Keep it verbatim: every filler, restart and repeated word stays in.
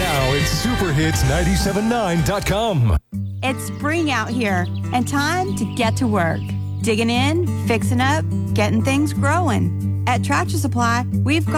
Now it's super hits nine seven nine dot com. It's spring out here and time to get to work. Digging in, fixing up, getting things growing. At Tractor Supply, we've got